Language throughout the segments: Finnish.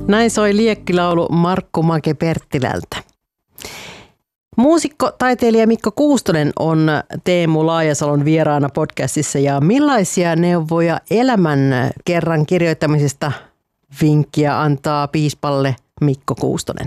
Näin soi liekkilaulu Markku Make Perttilältä. Muusikko, taiteilija Mikko Kuustonen on Teemu Laajasalon vieraana podcastissa. Ja millaisia neuvoja elämän kerran kirjoittamisesta vinkkiä antaa piispalle Mikko Kuustonen?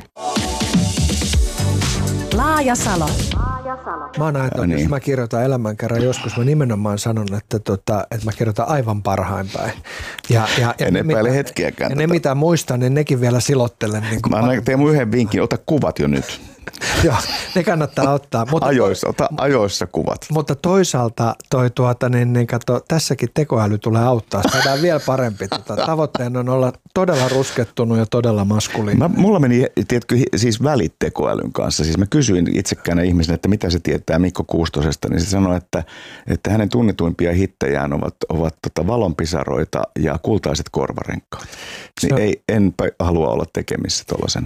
Laajasalo. Mä oon ajatellut, jos mä kirjoitan elämänkerran, joskus mä nimenomaan sanon, että mä kirjoitan aivan parhain päin. En epäile hetkiäkään. Ja ne mitä muistan, niin nekin vielä silottelen. Niin mä annan teemu yhden vinkin, ota kuvat jo nyt. Joo, ne kannattaa ottaa. Mutta ota ajoissa kuvat. Mutta toisaalta tässäkin tekoäly tulee auttaa. Saadaan vielä parempi. Tavoitteena on olla todella ruskettunut ja todella maskuliininen. Mulla meni, tiedätkö, siis välit tekoälyn kanssa. Siis mä kysyin itsekään ihmisenä, että mitä se tietää Mikko Kuustosesta, niin se sanoi, että hänen tunnetuimpia hittejään ovat valonpisaroita ja kultaiset korvarenkaat. Niin enpä halua olla tekemissä tuollaisen.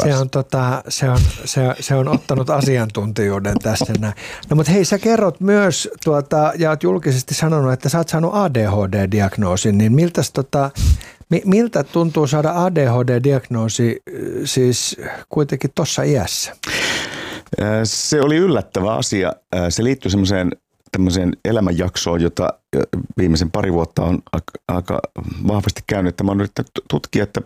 Se on ottanut asiantuntijuuden tässä näin. No mutta hei, sä kerrot myös ja oot julkisesti sanonut, että sä oot saanut ADHD-diagnoosin, niin miltä tuntuu saada ADHD-diagnoosi siis kuitenkin tuossa iässä? Se oli yllättävä asia. Se liittyy tämmöiseen elämänjaksoon, jota viimeisen pari vuotta on aika vahvasti käynyt. Mä oon yrittänyt tutkia, että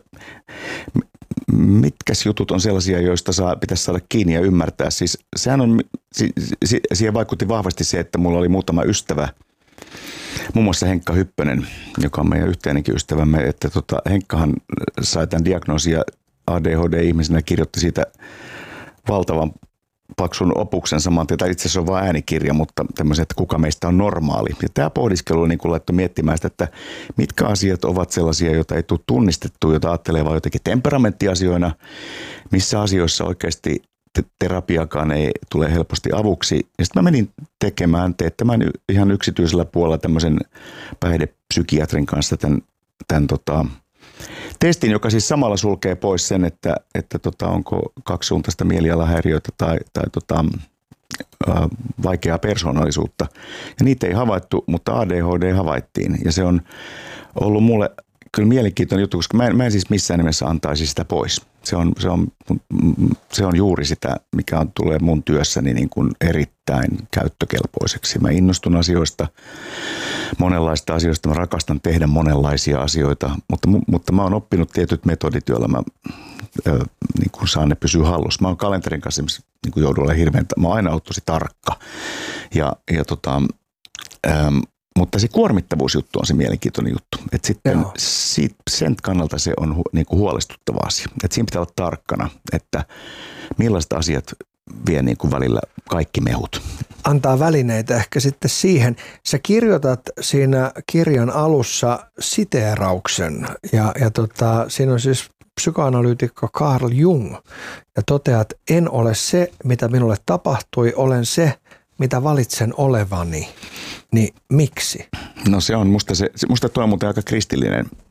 mitkäs jutut on sellaisia, joista pitäisi saada kiinni ja ymmärtää. Siis siihen vaikutti vahvasti se, että mulla oli muutama ystävä, muun muassa Henkka Hyppönen, joka on meidän yhteinenkin ystävämme, että Henkkahan sai tämän diagnoosin ja ADHD-ihmisenä kirjoitti siitä valtavan paksun opuksen saman tien, tai itse asiassa on vain äänikirja, mutta tämmöisen, että kuka meistä on normaali. Ja tämä pohdiskelu on niin kuin laittu miettimään sitä, että mitkä asiat ovat sellaisia, joita ei tule tunnistettua, joita ajattelee vaan jotenkin temperamenttiasioina, missä asioissa oikeasti terapiakaan ei tule helposti avuksi. Ja sitten mä menin teettämään ihan yksityisellä puolella tämmöisen päihdepsykiatrin kanssa tämän testin, joka siis samalla sulkee pois sen, että onko kaksisuuntaista mielialahäiriötä tai vaikeaa persoonallisuutta. Ja niitä ei havaittu, mutta ADHD havaittiin. Ja se on ollut mulle kyllä mielenkiintoinen juttu, koska mä en siis missään nimessä antaisi sitä pois. Se on juuri sitä, mikä tulee mun työssäni niin kuin erittäin käyttökelpoiseksi. Mä innostun asioista, monenlaista asioista. Mä rakastan tehdä monenlaisia asioita, mutta mä oon oppinut tietyt metodit, joilla mä niin kuin saan ne pysyä hallussa. Mä oon kalenterin kanssa niin kuin joudun olemaan mä oon aina ollut tosi tarkka. Mutta se kuormittavuusjuttu on se mielenkiintoinen juttu. Et sitten sen kannalta se on niin kuin huolestuttava asia. Et siinä pitää olla tarkkana, että millaiset asiat vie niin kuin välillä kaikki mehut. Antaa välineitä ehkä sitten siihen. Sä kirjoitat siinä kirjan alussa siteerauksen ja siinä on siis psykoanalyytikko Carl Jung ja toteat, en ole se, mitä minulle tapahtui, olen se, mitä valitsen olevani. Niin miksi? No se on musta toi on muuten aika kristillinen